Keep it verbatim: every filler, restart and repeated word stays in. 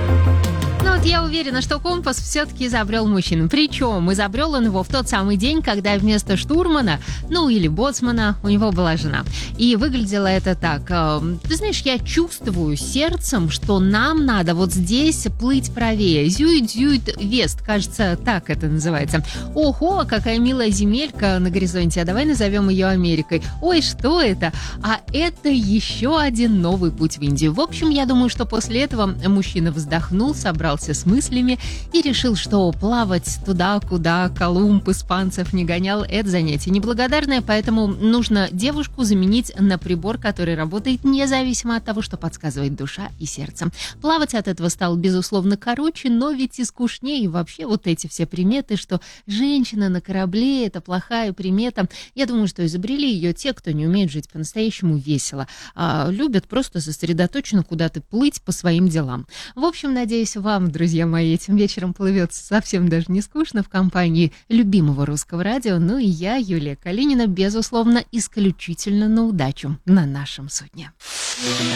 Ну вот я уверена, что компас все-таки изобрел мужчина. Причем изобрел он его в тот самый день, когда вместо штурмана, ну или боцмана, у него была жена. И выглядело это так. Ты знаешь, я чувствую сердцем, что нам надо вот здесь плыть правее. Зюит-зюит вест, кажется, так это называется. Ого, какая милая земелька на горизонте, а давай назовем ее Америкой. Ой, что это? А это еще один новый путь в Индию. В общем, я думаю, что после этого мужчина вздохнул, собрался с мыслями и решил, что плавать туда, куда Колумб испанцев не гонял, это занятие неблагодарное, поэтому нужно девушку заменить на прибор, который работает независимо от того, что подсказывает душа и сердце. Плавать от этого стало, безусловно, короче, но ведь и скучнее. И вообще вот эти все приметы, что женщина на корабле – это плохая примета. Я думаю, что изобрели ее те, кто не умеет жить по-настоящему весело, а любят просто сосредоточенно куда-то плыть по своим делам. В общем, надеюсь, вам, друзья мои, этим вечером плывет совсем даже не скучно в компании любимого русского радио. Ну и я, Юлия Калинина, безусловно, исключительно на удачу на нашем судне.